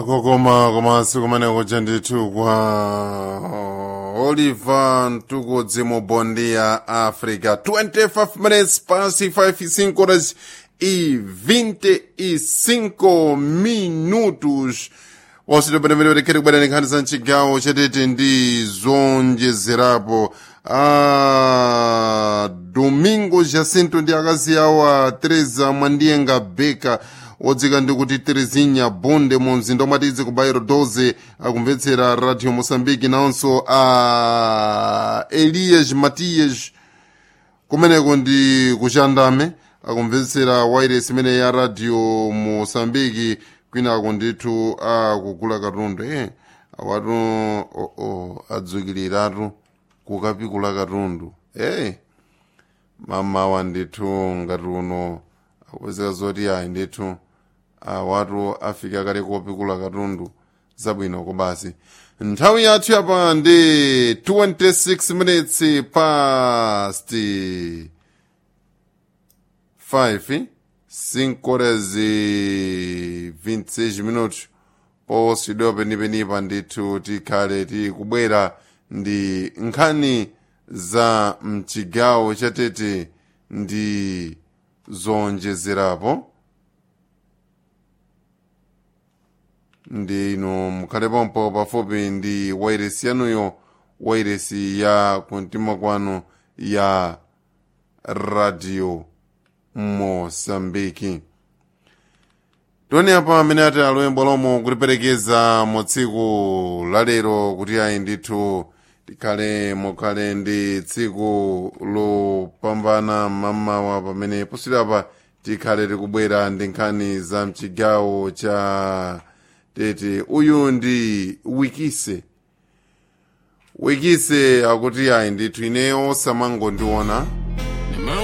koma sikumane kuchanditu kwa Oliver Ntugodzi mu Bondi ya Africa. 25 minutes past 5 horas e 25 minutos. Wosito benemere kere kubana nkhani za chigawo chatete ndi zonjezerapo. Domingo Jacinto ndi akazi awa Teresa Mwandienga Beka odzika ndi kuti Terezinha Bonde mu mzinda omatizi ku Bairro 12 akumvetsera Radio Moçambique nawonso Elias Matias kumeneko ndi kuchandame akumvetsera wireless imene ya Radio Moçambique kwinako ndithu akugula katundu awatu adzukiliratu kukapikula katundu mama wa ndithu ngati uno akupezeka zoti ayi ndithu watu afika kale kopikula katundu zabwino kobasi. Nthawi yathu yapa ndi 26 minutes past 5 5 horas e 26 minutos posidwa penipenipa ndithu tikhale tikubwera ndi nkhani za mchigawo chatete ndi zonjezerapo. Ndi ino mukhale pompo pafupi ndi wairesi yanuyo, wairesi ya kumtima kwanu ya Radio Moçambique. Toni apa amene ati aloyembo lomo kutiperekeza mu tsiku lalero kuti ayi ndithu mukhale ndi tsiku lopambana mamawa pamene posirapa tikhale tikubwera ndi nkhani za mchigawo cha tete. Uyu ndi wikise akuti ayi ndithu ineyo samango ndiona